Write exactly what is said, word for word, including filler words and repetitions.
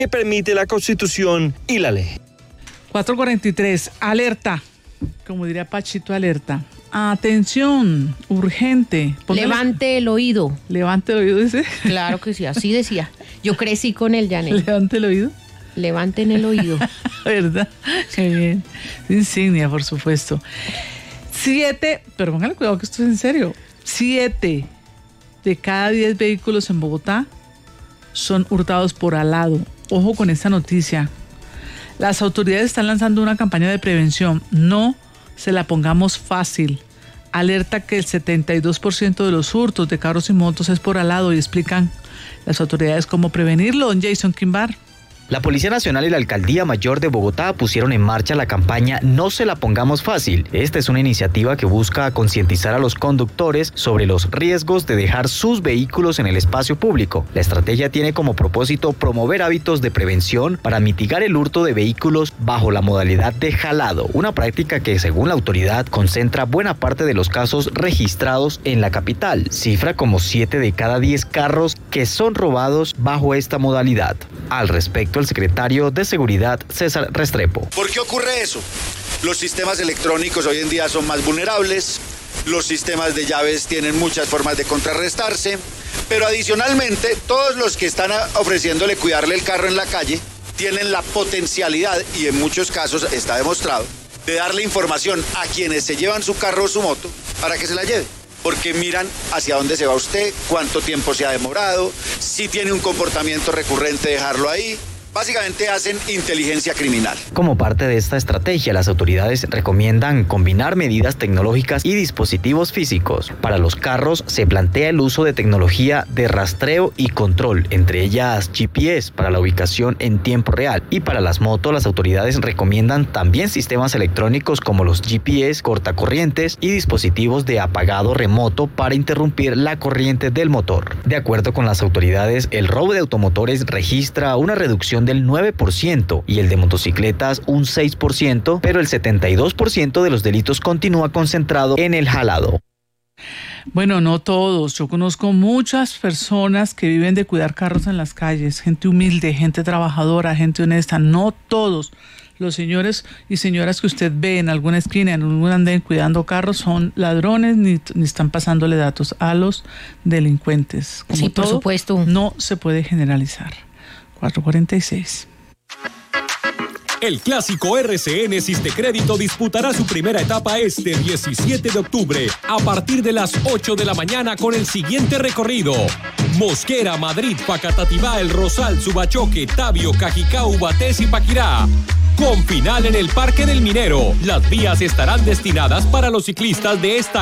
que permite la Constitución y la ley. cuatro cuarenta y tres, alerta, como diría Pachito, alerta. Atención, urgente. Póngale, levante el oído. Levante el oído, dice. Claro que sí, así decía. Yo crecí con el Janet. Levante el oído. Levanten el oído. ¿Verdad? Qué bien. Insignia, por supuesto. Siete, pero póngale cuidado que esto es en serio. Siete de cada diez vehículos en Bogotá son hurtados por alado. Ojo con esta noticia. Las autoridades están lanzando una campaña de prevención. No se la pongamos fácil. Alerta que el setenta y dos por ciento de los hurtos de carros y motos es por alado y explican las autoridades cómo prevenirlo. Don Jason Quimbar. La Policía Nacional y la Alcaldía Mayor de Bogotá pusieron en marcha la campaña No se la pongamos fácil. Esta es una iniciativa que busca concientizar a los conductores sobre los riesgos de dejar sus vehículos en el espacio público. La estrategia tiene como propósito promover hábitos de prevención para mitigar el hurto de vehículos bajo la modalidad de jalado, una práctica que, según la autoridad, concentra buena parte de los casos registrados en la capital. Cifra como siete de cada diez carros que son robados bajo esta modalidad. Al respecto, el secretario de Seguridad, César Restrepo. ¿Por qué ocurre eso? Los sistemas electrónicos hoy en día son más vulnerables, los sistemas de llaves tienen muchas formas de contrarrestarse, pero adicionalmente todos los que están ofreciéndole cuidarle el carro en la calle tienen la potencialidad, y en muchos casos está demostrado, de darle información a quienes se llevan su carro o su moto para que se la lleve. Porque miran hacia dónde se va usted, cuánto tiempo se ha demorado, si tiene un comportamiento recurrente, dejarlo ahí. Básicamente hacen inteligencia criminal. Como parte de esta estrategia, las autoridades recomiendan combinar medidas tecnológicas y dispositivos físicos. Para los carros se plantea el uso de tecnología de rastreo y control, entre ellas G P S para la ubicación en tiempo real. Y para las motos, las autoridades recomiendan también sistemas electrónicos como los G P S cortacorrientes y dispositivos de apagado remoto para interrumpir la corriente del motor. De acuerdo con las autoridades, el robo de automotores registra una reducción del nueve por ciento y el de motocicletas un seis por ciento, pero el setenta y dos por ciento de los delitos continúa concentrado en el jalado. Bueno, no todos. Yo conozco muchas personas que viven de cuidar carros en las calles, gente humilde, gente trabajadora, gente honesta. No todos los señores y señoras que usted ve en alguna esquina, en algún andén cuidando carros, son ladrones ni, ni están pasándole datos a los delincuentes. Como sí, por todo, supuesto. No se puede generalizar. cuatro cuarenta y seis. El clásico R C N Sistecrédito disputará su primera etapa este diecisiete de octubre a partir de las ocho de la mañana con el siguiente recorrido: Mosquera, Madrid, Facatativá, El Rosal, Subachoque, Tabio, Cajicá, Ubatés y Paquirá. Con final en el Parque del Minero. Las vías estarán destinadas para los ciclistas de esta